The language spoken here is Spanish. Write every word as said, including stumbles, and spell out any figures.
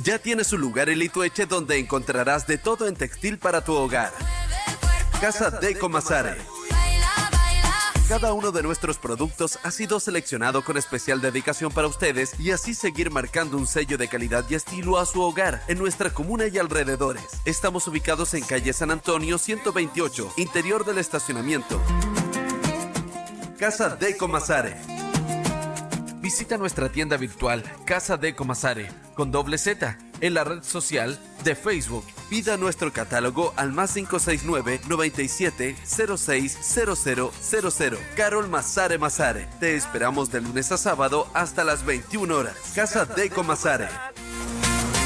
Ya tienes un lugar en Litueche donde encontrarás de todo en textil para tu hogar. Casa Deco Mazare. Cada uno de nuestros productos ha sido seleccionado con especial dedicación para ustedes y así seguir marcando un sello de calidad y estilo a su hogar en nuestra comuna y alrededores. Estamos ubicados en calle San Antonio ciento veintiocho, interior del estacionamiento. Casa Deco Mazare. Visita nuestra tienda virtual Casa Deco Mazare con doble Z en la red social de Facebook. Pida nuestro catálogo al más cinco seis nueve, noventa y siete, cero seis, cero cero cero cero. Carol Mazare Mazare. Te esperamos de lunes a sábado hasta las veintiuna horas. Casa Deco Mazare.